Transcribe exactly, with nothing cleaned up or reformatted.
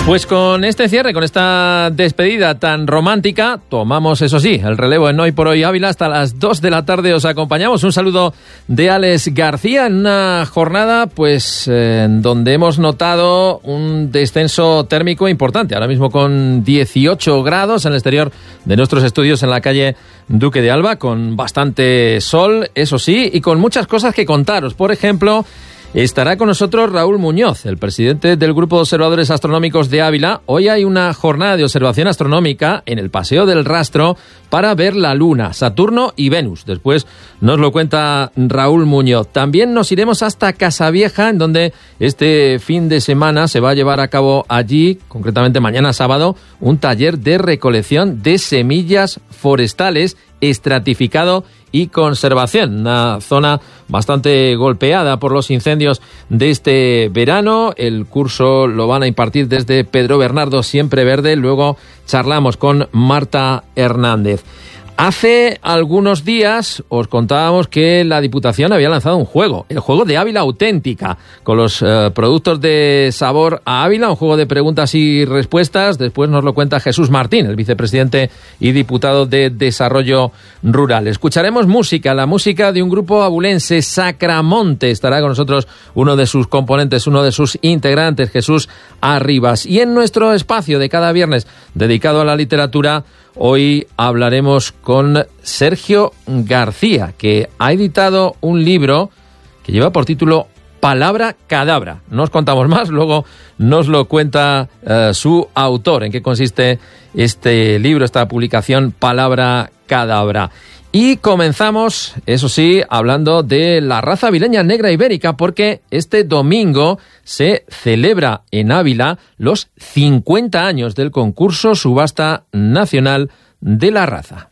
Pues con este cierre, con esta despedida tan romántica, tomamos, eso sí, el relevo en Hoy por Hoy Ávila. Hasta las dos de la tarde os acompañamos. Un saludo de Alex García en una jornada pues eh, donde hemos notado un descenso térmico importante. Ahora mismo con dieciocho grados en el exterior de nuestros estudios en la calle Duque de Alba, con bastante sol, eso sí, y con muchas cosas que contaros. Por ejemplo, estará con nosotros Raúl Muñoz, el presidente del Grupo de Observadores Astronómicos de Ávila. Hoy hay una jornada de observación astronómica en el Paseo del Rastro para ver la Luna, Saturno y Venus. Después nos lo cuenta Raúl Muñoz. También nos iremos hasta Casavieja, en donde este fin de semana se va a llevar a cabo allí, concretamente mañana sábado, un taller de recolección de semillas forestales, estratificado y conservación. Una zona bastante golpeada por los incendios de este verano. El curso lo van a impartir desde Pedro Bernardo Siempre Verde. Luego charlamos con Marta Hernández. Hace algunos días os contábamos que la Diputación había lanzado un juego, el juego de Ávila Auténtica, con los eh, productos de Sabor a Ávila, un juego de preguntas y respuestas. Después nos lo cuenta Jesús Martín, el vicepresidente y diputado de Desarrollo Rural. Escucharemos música, la música de un grupo abulense, Sacramonte. Estará con nosotros uno de sus componentes, uno de sus integrantes, Jesús Arribas. Y en nuestro espacio de cada viernes dedicado a la literatura, hoy hablaremos con Sergio García, que ha editado un libro que lleva por título Palabra Cadabra. No os contamos más, luego nos lo cuenta uh, su autor, en qué consiste este libro, esta publicación Palabra Cadabra. Y comenzamos, eso sí, hablando de la raza avileña negra ibérica, porque este domingo se celebra en Ávila los cincuenta años del concurso Subasta Nacional de la Raza.